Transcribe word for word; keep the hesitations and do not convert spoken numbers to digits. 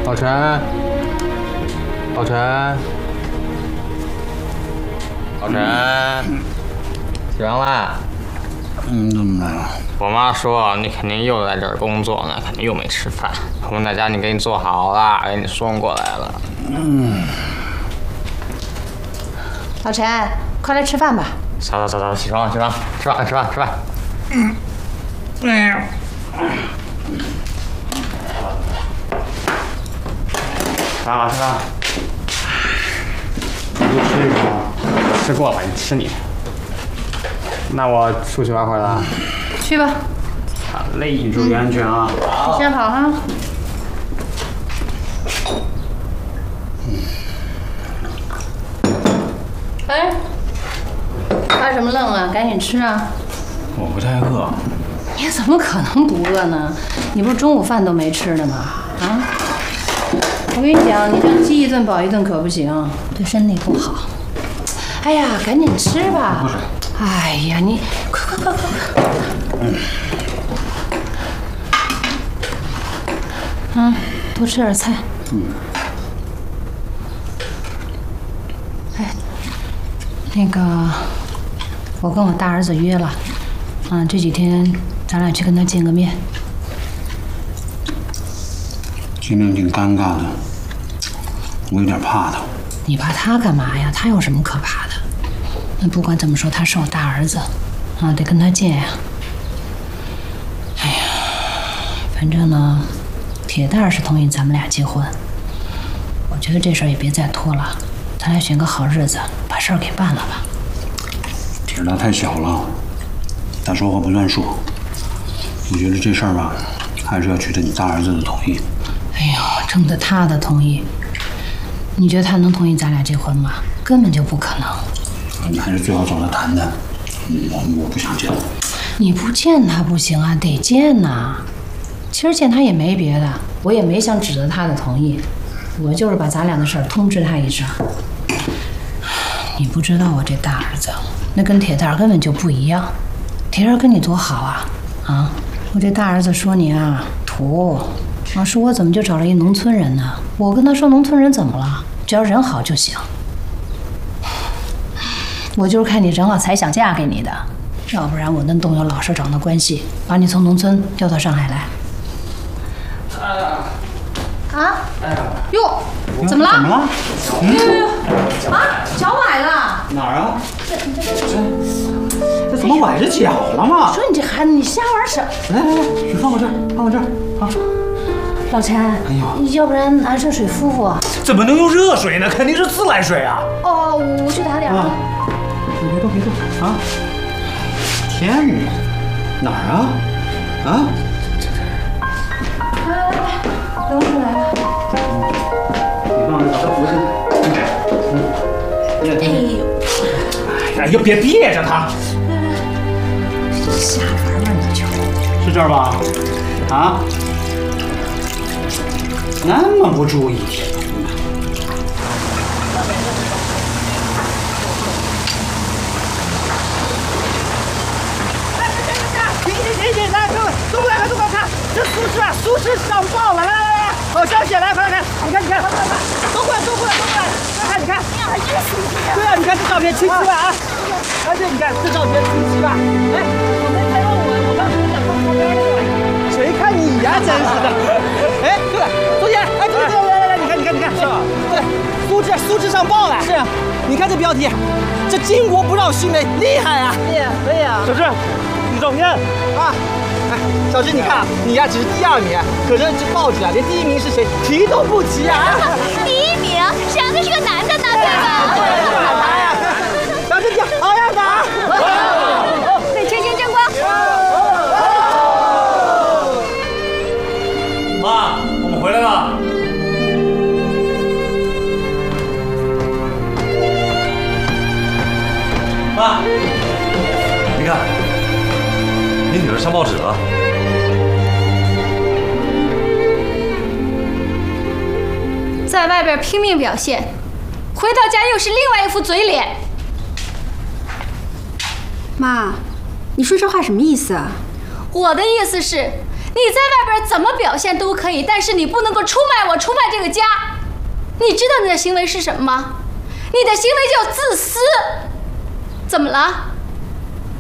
老陈，老陈，老陈，起床啦！ 嗯，怎么了？ 我妈说你肯定又在这儿工作呢，肯定又没吃饭。我们在家你给你做好了，给你送过来了。嗯。 老陈，快来吃饭吧！ 早早早早，起床起床，吃饭吃饭吃饭。嗯。哎呀。吃饭吧吃饭。 你吃一口。 吃过了，你吃你。那我出去玩会儿了。 去吧。 好嘞， 你注意安全啊！ 你先跑哈。哎，发什么愣啊？赶紧吃啊！ 我不太饿。 你怎么可能不饿呢？你不是中午饭都没吃呢吗？啊！我跟你讲，你这样饥一顿饱一顿可不行，对身体不好。哎呀，赶紧吃吧！ 不是。 哎呀，你快快快快快！嗯。嗯，多吃点菜。嗯。哎，那个，我跟我大儿子约了，啊，这几天咱俩去跟他见个面。 见面挺尴尬的，我有点怕他。 你怕他干嘛呀？他有什么可怕的？那不管怎么说，他是我大儿子，啊，得跟他见呀。哎呀，反正呢。铁蛋儿是同意咱们俩结婚，我觉得这事儿也别再拖了，咱俩选个好日子，把事儿给办了吧。 铁蛋太小了，他说话不算数。我觉得这事儿吧，还是要取得你大儿子的同意。 哎呦，征得他的同意，你觉得他能同意咱俩结婚吗？根本就不可能。 你还是最好找他谈谈。我我不想见他。 你不见他不行啊，得见呐。其实见他也没别的，我也没想指得他的同意，我就是把咱俩的事儿通知他一声。你不知道我这大儿子，那跟铁蛋儿根本就不一样。铁蛋儿跟你多好啊，啊！我这大儿子说你啊土，啊说我怎么就找了一农村人呢？我跟他说农村人怎么了？只要人好就行。我就是看你人好才想嫁给你的，要不然我能动用老社长的关系，把你从农村调到上海来。啊！哟，怎么了？ 怎么了？ 哎呦呦！啊，脚崴了。 哪儿啊？这这这怎么崴着脚了嘛？ 我说你这孩子，你瞎玩什么？ 来来来，水放我这儿，放我这儿啊！ 老陈，哎呦，要不然拿热水敷敷。 怎么能用热水呢？肯定是自来水啊！ 哦，我去打点啊。 你别动，别动啊！天哪，哪儿啊？啊？ 来来来，等会来了。 你帮我把他扶起来。嗯。 哎呦！ 哎呀，别别着他！ 来来来，瞎玩玩你就。 是这儿吧？啊？那么不注意。 停停停停！来，各位都过来看，都过来看，这苏轼啊，苏轼上报了！来来来，好消息，来快来看，你看你看，快快快，都过来都过来都过来，快看你看，哎呀，这是苏轼啊！对啊，你看这照片清晰吧啊？哎对，你看这照片清晰吧？哎，我没看到我，我当时想放旁边去了。谁看你呀？真是的！哎，对了，周姐，哎，对对对，来来来，你看你看你看，是吧？对，苏轼苏轼上报了，是啊，你看这标题，这巾帼不让须眉，厉害啊！可以可以啊，小志。照片啊！哎，小志，你看啊，你呀只是第二名，可是这报纸啊，连第一名是谁提都不提啊！ 第一名，谁让他是个男的呢？对吧？ 打呀！小志，好样的啊！ 对，前行正光。 妈，我们回来了。妈，你看。你女儿上报纸了， 在外边拼命表现，回到家又是另外一副嘴脸。 妈，你说这话什么意思啊？ 我的意思是， 你在外边怎么表现都可以，但是你不能够出卖我，出卖这个家。你知道你的行为是什么吗？你的行为叫自私。怎么了？